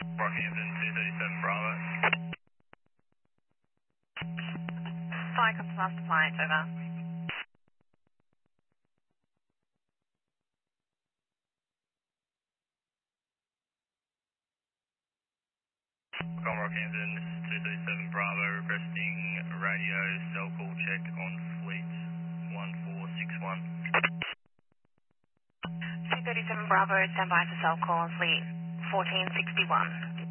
Rockhampton 237 Bravo. Flight Plus flight, over. Con Rockhampton 237 Bravo requesting radio cell call check on fleet 1461. 237 Bravo, stand by for cell call on fleet 1461.